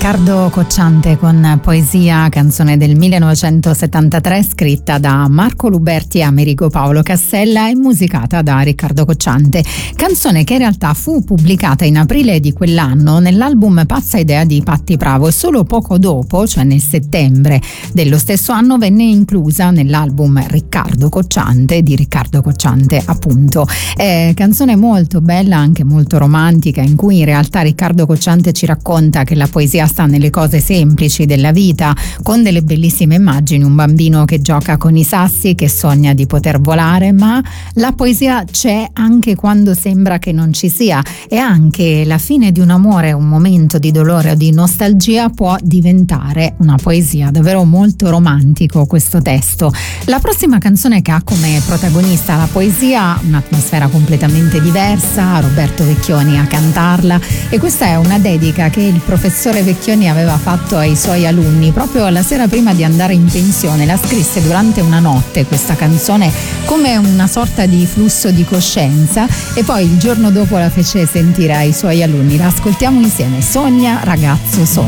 Riccardo Cocciante con Poesia, canzone del 1973 scritta da Marco Luberti e Amerigo Paolo Cassella e musicata da Riccardo Cocciante, canzone che in realtà fu pubblicata in aprile di quell'anno nell'album Pazza Idea di Patti Bravo e solo poco dopo, cioè nel settembre dello stesso anno, venne inclusa nell'album Riccardo Cocciante di Riccardo Cocciante, appunto. Canzone molto bella, anche molto romantica, in cui in realtà Riccardo Cocciante ci racconta che la poesia sta nelle cose semplici della vita, con delle bellissime immagini, un bambino che gioca con i sassi, che sogna di poter volare, ma la poesia c'è anche quando sembra che non ci sia, e anche la fine di un amore, un momento di dolore o di nostalgia può diventare una poesia. Davvero molto romantico questo testo. La prossima canzone che ha come protagonista la poesia, un'atmosfera completamente diversa, Roberto Vecchioni a cantarla, e questa è una dedica che il professore Vecchioni aveva fatto ai suoi alunni proprio la sera prima di andare in pensione. La scrisse durante una notte questa canzone come una sorta di flusso di coscienza e poi il giorno dopo la fece sentire ai suoi alunni. La ascoltiamo insieme. Sogna ragazzo, sogna.